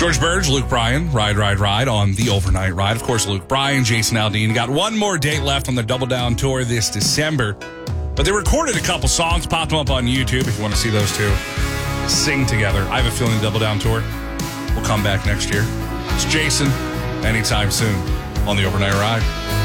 George Burge, Luke Bryan, Ride on the Overnight Ride. Of course, Luke Bryan, Jason Aldean. Got one more date left on the Double Down Tour this December. But they recorded a couple songs, popped them up on YouTube if you want to see those two sing together. I have a feeling the Double Down Tour will come back next year. It's Jason, anytime soon on the Overnight Ride.